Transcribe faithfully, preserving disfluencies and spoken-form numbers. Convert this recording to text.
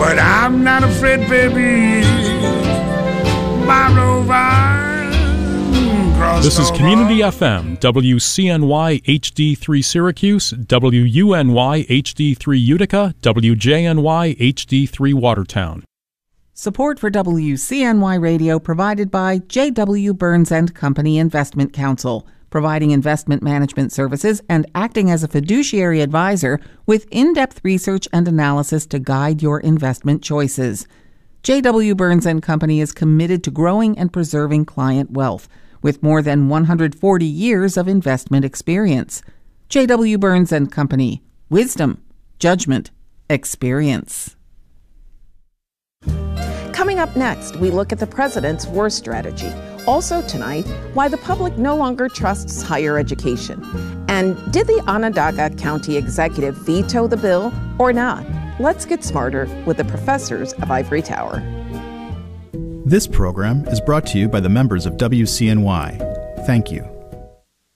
but I'm not afraid, baby. Bob over. This is Community F M, W C N Y H D three Syracuse, W U N Y H D three Utica, W J N Y H D three Watertown. Support for W C N Y Radio provided by J W. Burns and Company Investment Counsel, providing investment management services and acting as a fiduciary advisor with in-depth research and analysis to guide your investment choices. J W. Burns and Company is committed to growing and preserving client wealth with more than one hundred forty years of investment experience. J W. Burns and Company. Wisdom, judgment, experience. Coming up next, we look at the president's war strategy. Also tonight, why the public no longer trusts higher education. And did the Onondaga County Executive veto the bill or not? Let's get smarter with the professors of Ivory Tower. This program is brought to you by the members of W C N Y. Thank you.